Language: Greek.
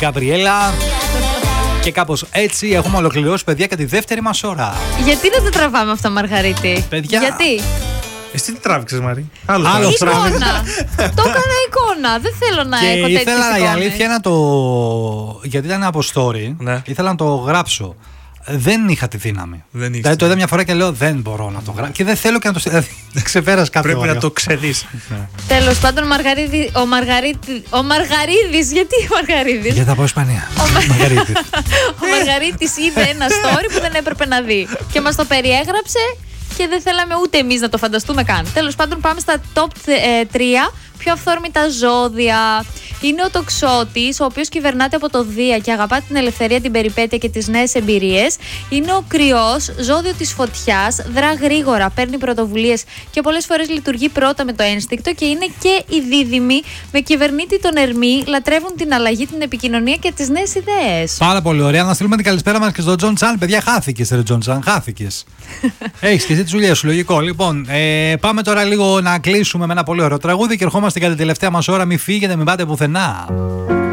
Γκαμπριέλα. Και κάπως έτσι έχουμε ολοκληρώσει, παιδιά, και τη δεύτερη μας ώρα. Γιατί δεν τα τραβάμε αυτά, Μαργαρίτη? Παιδιά. Γιατί? Εσύ τι τράβηξες, Μαρή? Άλλο Εικόνα. Το έκανα εικόνα. Δεν θέλω να και έχω τέτοιες ήθελα η εικόνες. αλήθεια να το. Γιατί ήταν από story, Ναι. ήθελα να το γράψω. Δεν είχα τη δύναμη. Δηλαδή το είδα μια φορά και λέω δεν μπορώ να το γράψω. Και δεν θέλω και να το. Ξεπέρασε κάποιο. Πρέπει όριο. να το ξεδείς. Τέλος πάντων, ο Μαργαρίδης. Γιατί ο Μαργαρίδης? Για τα πω Ισπανία. Ο Μαργαρίτης είδε ένα story που δεν έπρεπε να δει. Και μας το περιέγραψε και δεν θέλαμε ούτε εμείς να το φανταστούμε καν. Τέλος πάντων, πάμε στα top 3 πιο αυθόρμητα ζώδια. Είναι ο τοξότης, ο οποίος κυβερνάται από το Δία και αγαπά την ελευθερία, την περιπέτεια και τις νέες εμπειρίες. Είναι ο κρυός, ζώδιο της φωτιάς, δρά γρήγορα, παίρνει πρωτοβουλίες και πολλές φορές λειτουργεί πρώτα με το ένστικτο. Και είναι και οι δίδυμοι, με κυβερνήτη τον Ερμή, λατρεύουν την αλλαγή, την επικοινωνία και τις νέες ιδέες. Πάρα πολύ ωραία. Να στείλουμε την καλησπέρα μας και στον Τζον Τσάν. Παιδιά, χάθηκες, ρε Τζον Τσάν, χάθηκες. Έχεις και εσύ τις δουλειές σου, λογικό. Λοιπόν, πάμε τώρα λίγο να κλείσουμε με ένα πολύ ωραίο τραγούδι και ερχόμαστε για την τελευταία μας ώρα. Μην φύγετε, μην πάτε πουθενά.